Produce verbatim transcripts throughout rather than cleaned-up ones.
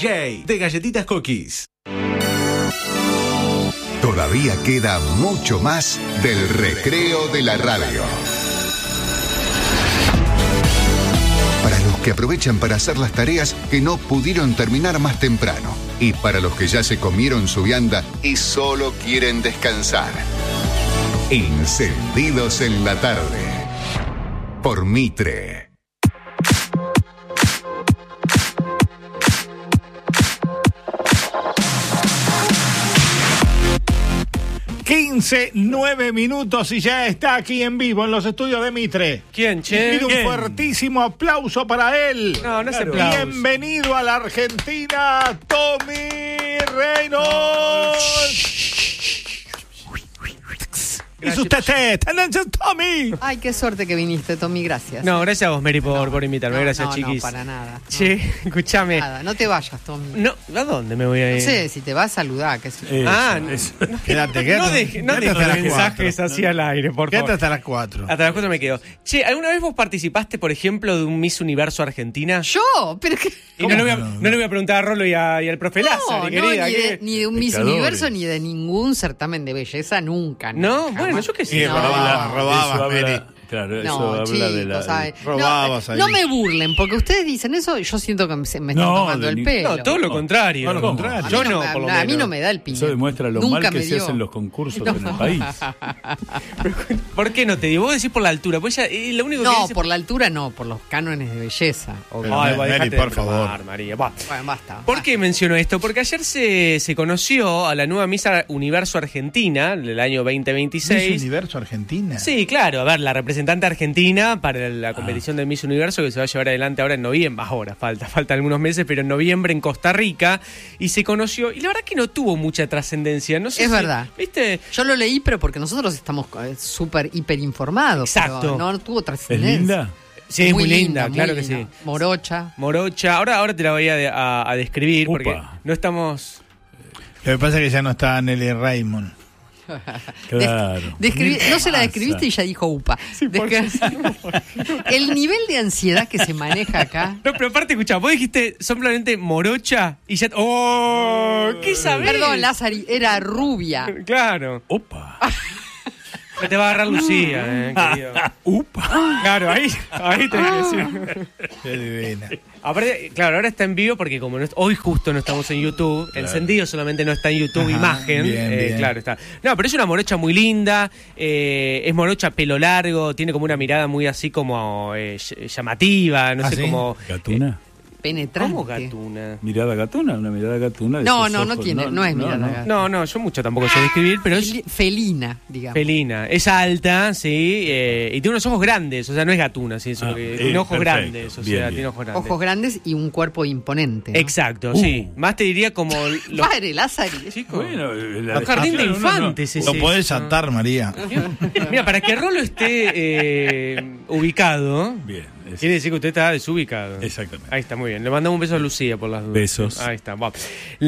J, de Galletitas Cookies. Todavía queda mucho más del recreo de la radio. Para los que aprovechan para hacer las tareas que no pudieron terminar más temprano. Y para los que ya se comieron su vianda y solo quieren descansar. Encendidos en la tarde. Por Mitre. quince, nueve minutos y ya está aquí en vivo en los estudios de Mitre. ¿Quién, che? Pido un ¿Quién? fuertísimo aplauso para él. No, no se Claro. aplauso. Bienvenido a la Argentina, Tommy Reynolds. Y sus tetés, tendencias, Tommy. Ay, qué suerte que viniste, Tommy, gracias. No, gracias a vos, Mary, por, No, por invitarme. no, Gracias, no, chiquis. No, para nada. No. Che, escúchame. Nada, no te vayas, Tommy. No, ¿a dónde me voy a ir? No sé, si te vas, saludá. Que es... Eso, ah, eso. no, Quédate, quédate. No dejes no Quédate dejes hasta las mensajes cuatro. así al aire, por Quédate favor. hasta las cuatro. Hasta las cuatro me quedo. Che, ¿alguna vez vos participaste, por ejemplo, de un Miss Universo Argentina? ¿Yo? ¿Pero qué? Y no le, voy a, no? no le voy a preguntar a Rolo y, a, y al profe No, Lázaro, no, querida. ni, ¿qué? de, ni de un Miss Pecadores. Universo ni de ningún certamen de belleza, nunca. No, nunca, bueno, jamás. yo qué sé. Sí, No. robaba, robaba, Eso habla- Mary. Claro, eso No, habla chicos, de la... ay, robabas no, ahí. no me burlen, porque ustedes dicen eso y yo siento que me, se me están No, tomando de el ni- pelo. No, todo lo contrario. Todo lo contrario. A mí Yo no, no, me- por lo a mí menos. no me da el piñón. Eso demuestra lo Nunca mal que me se dio. hacen los concursos en el país. ¿Por qué no te digo? Vos decís por la altura. Pues ella, eh, lo único que No, dice... por la altura no, por los cánones de belleza. obvio. Ay, va, Mary, dejate por de favor. bromar, María. Va. Bueno, basta. ¿Por qué menciono esto? Porque ayer se, se conoció a la nueva Miss Universo Argentina del año veinte veintiséis. Miss Universo Argentina. Sí, claro. A ver, la representante argentina para la competición de Miss Universo que se va a llevar adelante ahora en noviembre. Ahora, falta, falta algunos meses, pero en noviembre en Costa Rica. Y se conoció. Y la verdad que no tuvo mucha trascendencia. No sé Es si- verdad. ¿Viste? Yo lo leí, pero porque nosotros estamos eh, súper hiper informados. Exacto. Pero no, no tuvo ¿Es trascendencia. linda? Sí, es muy, linda, claro muy que linda. sí. Morocha. Morocha. Ahora, ahora te la voy a, a- a describir Upa. porque no estamos... Lo que pasa es que ya no está Nelly Raymond. Claro. Describí- no se la pasa? describiste y ya dijo upa. Descri- El nivel de ansiedad que se maneja acá. No, pero aparte, escuchá, vos dijiste simplemente morocha y ya... ¡Oh! ¿Qué sabés? Perdón, Lázari, era rubia. Claro. Opa. Que te va a agarrar Lucía, eh, querido. Upa. Claro, ahí, ahí tenés que decir. Qué divina. Aparte, claro, ahora está en vivo porque como no es- hoy justo no estamos en YouTube, Encendido solamente no está en YouTube, Ajá, imagen, bien, eh, bien. claro, está. No, pero es una morocha muy linda, eh, es morocha pelo largo, tiene como una mirada muy así como eh, ll- llamativa, no ¿Ah, sé, sí? como... ¿Gatuna? Penetrante. ¿Cómo gatuna? ¿Mirada gatuna? ¿Una mirada gatuna? de No, esos no, no ojos? tiene, no es mirada gatuna. No, no, yo mucho tampoco sé describir, pero es... Fel- Felina, digamos. Felina, es alta, sí, eh, y tiene unos ojos grandes, o sea, no es gatuna, sí, eso, Ah, que eh, tiene ojos perfecto. grandes, o Bien, sea, bien. tiene ojos grandes. Ojos grandes y un cuerpo imponente. ¿no? Exacto, Uh. sí. Más te diría como los Padre, Lázari. chicos. Bueno, la Un jardín de descripción, no, no. infantes ese. Lo podés atar, María. Mira, para que Rolo esté eh, ubicado, Bien. es- quiere decir que usted está desubicado. Exactamente. Ahí está, muy bien. Le mandamos un beso a Lucía por las dudas. Besos. Ahí está. Bueno.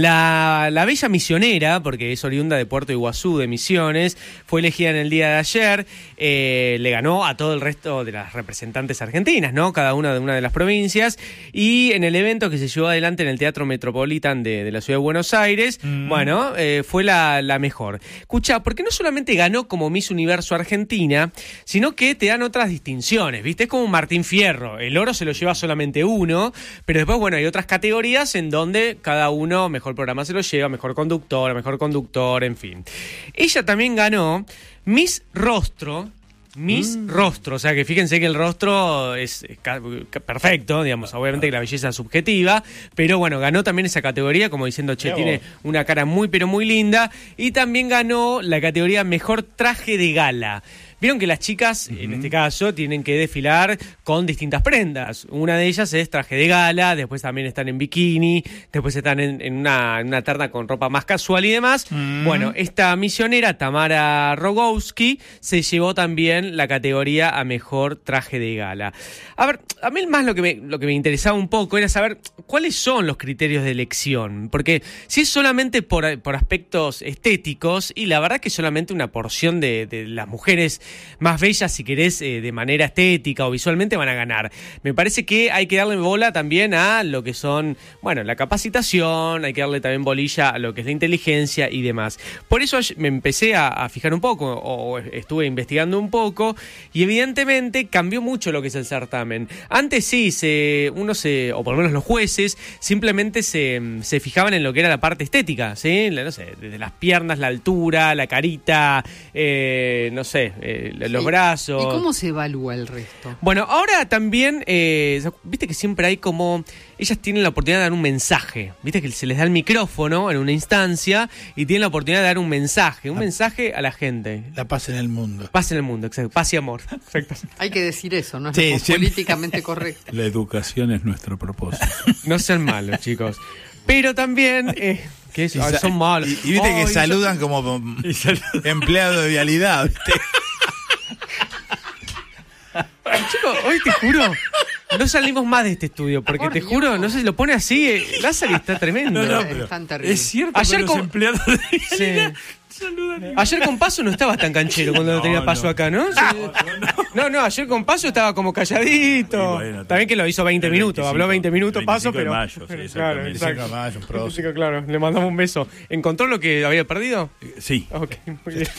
La, la bella misionera, porque es oriunda de Puerto Iguazú, de Misiones, fue elegida en el día de ayer. Eh, le ganó a todo el resto de las representantes argentinas, ¿no? Cada una de una de las provincias. Y en el evento que se llevó adelante en el Teatro Metropolitan de, de la Ciudad de Buenos Aires, Mm. bueno, eh, fue la, la mejor. Escucha, porque no solamente ganó como Miss Universo Argentina, sino que te dan otras distinciones, ¿viste? Es como un Martín Fierro. El oro se lo lleva solamente uno, pero después, bueno, hay otras categorías en donde cada uno, mejor programa se lo lleva, mejor conductora, mejor conductor, en fin. Ella también ganó Miss Rostro. Miss Rostro, o sea que fíjense que el rostro es ca- ca- perfecto, digamos, obviamente que la belleza es subjetiva, pero bueno, ganó también esa categoría, como diciendo, che, Mirá tiene vos. una cara muy pero muy linda, y también ganó la categoría Mejor Traje de Gala. Vieron que las chicas, en este caso, tienen que desfilar con distintas prendas. Una de ellas es traje de gala, después también están en bikini, después están en, en una, en una terna con ropa más casual y demás. Mm. Bueno, esta misionera, Tamara Rogowski, se llevó también la categoría a Mejor Traje de Gala. A ver, a mí más lo que me, lo que me interesaba un poco era saber cuáles son los criterios de elección. Porque si es solamente por, por aspectos estéticos, y la verdad que solamente una porción de, de las mujeres más bellas, si querés, eh, de manera estética o visualmente, van a ganar. Me parece que hay que darle bola también a lo que son, bueno, la capacitación, hay que darle también bolilla a lo que es la inteligencia y demás. Por eso me empecé a, a fijar un poco, o estuve investigando un poco, y evidentemente cambió mucho lo que es el certamen. Antes sí, se, uno se, o por lo menos los jueces, simplemente se, se fijaban en lo que era la parte estética, ¿sí? La, no sé, desde las piernas, la altura, la carita, eh, no sé, eh, los Sí. brazos. ¿Y cómo se evalúa el resto? Bueno, ahora también, eh, viste que siempre hay como, ellas tienen la oportunidad de dar un mensaje, viste que se les da el micrófono en una instancia y tienen la oportunidad de dar un mensaje, un La, mensaje a la gente. La paz en el mundo. Paz en el mundo, exacto, paz y amor. Perfecto. Hay que decir eso, ¿no? Es Sí, lo siempre. políticamente correcto. La educación es nuestro propósito. No sean malos, chicos. Pero también, eh, que es- Y, ay, sa- son malos. y- y viste Ay, que saludan como Y saludan. empleado de vialidad, ¿viste? Chicos, hoy te juro, no salimos más de este estudio, porque Por te Dios. juro, no sé si lo pone así, eh, Lázaro está tremendo. No, no, Es pero tan terrible. es cierto Ayer que los con- empleados de Sí. vialidad saludan. Ayer con Paso no estabas tan canchero cuando No, lo tenía Paso no. acá, ¿no? Sí. No, no, ayer con Paso estaba como calladito. Y bueno, También que lo hizo veinte el minutos, veinticinco, habló veinte minutos Paso, veinticinco de pero... mayo, sí, pero exactamente. claro, Veinticinco exacto. de mayo, un prócer. veinticinco, claro, le mandamos un beso. ¿Encontró lo que había perdido? Sí. Ok, muy bien.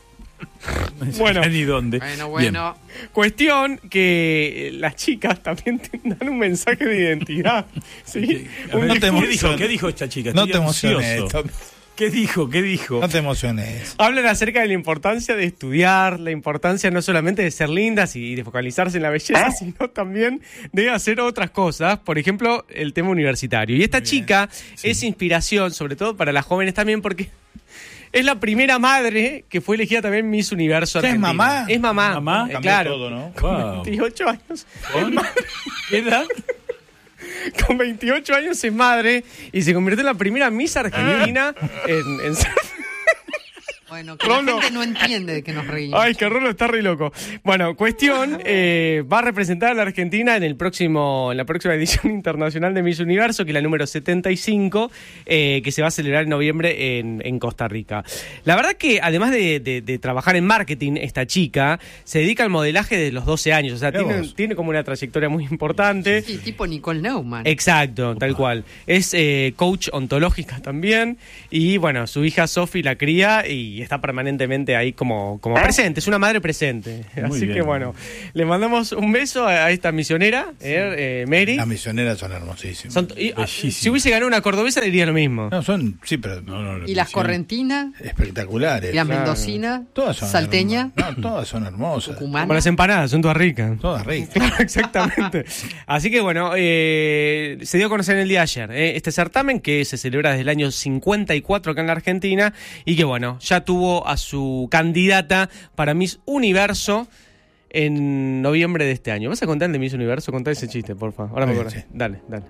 No Bueno. sé ni dónde. Bueno, bueno. Cuestión que eh, las chicas también te dan un mensaje de identidad. ¿Sí? Bien. A Un ver, No te ¿qué, emociones. dijo, ¿Qué dijo esta chica? No Estoy te emociones. ansioso. Tom. ¿Qué dijo? ¿Qué dijo? No te emociones. Hablan acerca de la importancia de estudiar, la importancia no solamente de ser lindas y de focalizarse en la belleza, sino también de hacer otras cosas, por ejemplo, el tema universitario. Y esta chica es inspiración, sobre todo para las jóvenes también, porque es la primera madre que fue elegida también Miss Universo ¿Ya es Argentina. mamá? Es mamá. Mamá. eh, Cambió claro. todo, ¿no? Con Wow. veintiocho años. ¿Con qué edad? Con veintiocho años es madre y se convirtió en la primera Miss Argentina en, en ser... Bueno, que Rolo. la gente no entiende de que nos reímos. Ay, que Rolo está re loco. Bueno, cuestión, eh, va a representar a la Argentina en el próximo, en la próxima edición internacional de Miss Universo, que es la número setenta y cinco, eh, que se va a celebrar en noviembre en, en Costa Rica. La verdad que además de, de- de trabajar en marketing, esta chica se dedica al modelaje desde los doce años, o sea, Mirá tiene, vos. tiene como una trayectoria muy importante. Sí, tipo Nicole Neumann. Exacto, tal cual. Es eh, coach ontológica también. Y bueno, su hija Sofi la cría y está permanentemente ahí como, como presente. Es una madre presente. Muy Así bien. que bueno, le mandamos un beso a, a esta misionera, eh, eh, Mary. Las misioneras son hermosísimas. Son- y, ah, Bellísimo. si hubiese ganado una cordobesa diría lo mismo. No, son, sí, pero No, no, no, Y las sí. correntinas, espectaculares. y las Claro. mendocinas, Todas son salteña, hermosas. No, todas son hermosas. Como cumana. las empanadas, son todas ricas. Todas ricas. Claro, exactamente. Así que bueno, eh, se dio a conocer en el día de ayer eh, este certamen que se celebra desde el año cincuenta y cuatro acá en la Argentina y que bueno, ya tuvo a su candidata para Miss Universo en noviembre de este año. ¿Vas a contar el de Miss Universo? Contá ese chiste, por favor. Ahora me Bien, acuerdo. sí. Dale, dale.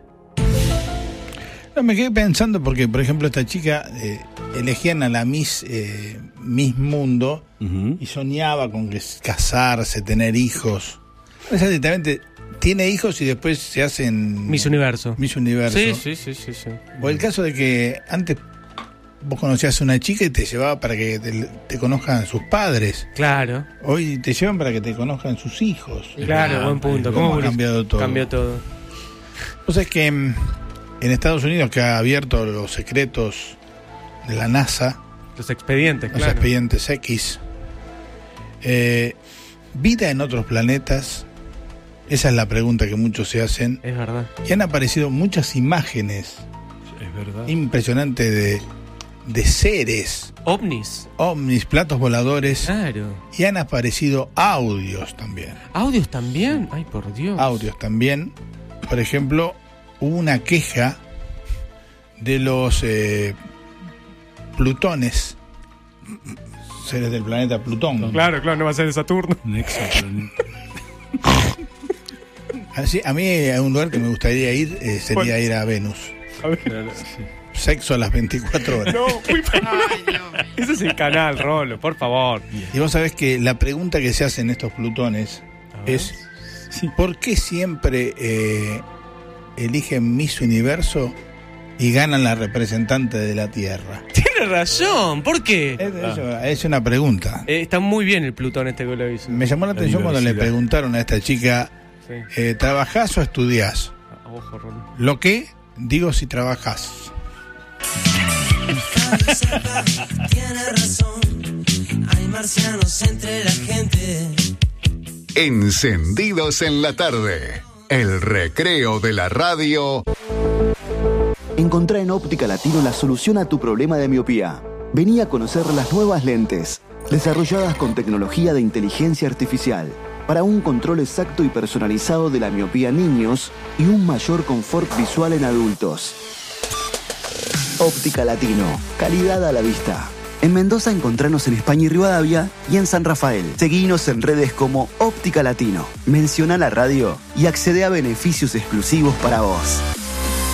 No, me quedé pensando porque, por ejemplo, esta chica eh, elegían a la Miss, eh, Miss Mundo Ujú. y soñaba con que es casarse, tener hijos. O sea, directamente tiene hijos y después se hacen Miss Universo. Miss Universo. Sí, sí, sí, sí, sí. O el caso de que antes vos conocías a una chica y te llevaba para que te, te conozcan sus padres. Claro, Hoy te llevan para que te conozcan sus hijos. claro, buen punto. ¿Cómo ha evolu- cambiado todo? Cambió todo. O sea, es que mm, en Estados Unidos, que ha abierto los secretos de la NASA, Los expedientes, los claro. expedientes X, eh, vida en otros planetas, esa es la pregunta que muchos se hacen. Es verdad. Y han aparecido muchas imágenes Es verdad. impresionantes de, de seres, OVNIs. ovnis, platos voladores, Claro. y han aparecido audios también. ¿Audios también? Ay, por Dios. Audios también. Por ejemplo, hubo una queja de los eh, plutones, seres del planeta Plutón. Claro, claro, no va a ser de Saturno. Un exoplaneta. Así, a mí eh, un lugar que me gustaría ir eh, sería ¿Cuál? ir a Venus. A ver. Claro, sí. Sexo a las veinticuatro horas. No, uy, Ay, Dios mío. ese es el canal, Rolo, por favor. Y vos sabés que la pregunta que se hacen estos plutones es ¿por qué siempre eh, eligen Miss Universo y ganan la representante de la Tierra? Tiene Tiene razón, ¿por qué? Es, eso, es una pregunta. Eh, está muy bien el Plutón este que lo hizo. Me llamó la La atención cuando le diversidad. preguntaron a esta chica, Sí. eh, ¿trabajás o estudiás? Ojo, Ron. ¿Lo qué? Digo si trabajás. Tiene razón, hay marcianos entre la gente. Encendidos en la tarde. El recreo de la radio. Encontrá en Óptica Latino la solución a tu problema de miopía. Vení a conocer las nuevas lentes, desarrolladas con tecnología de inteligencia artificial, para un control exacto y personalizado de la miopía en niños y un mayor confort visual en adultos. Óptica Latino, calidad a la vista. En Mendoza encontranos en España y Rivadavia y en San Rafael. Seguinos en redes como Óptica Latino. Menciona la radio y accede a beneficios exclusivos para vos.